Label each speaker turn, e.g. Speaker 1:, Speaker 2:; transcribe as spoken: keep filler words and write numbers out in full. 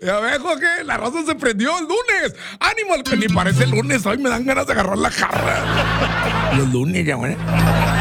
Speaker 1: Ya ves, Jorge, la raza se prendió el lunes. ¡Ánimo! Que ni parece lunes, hoy me dan ganas de agarrar la jarra. Los lunes, ya, güey.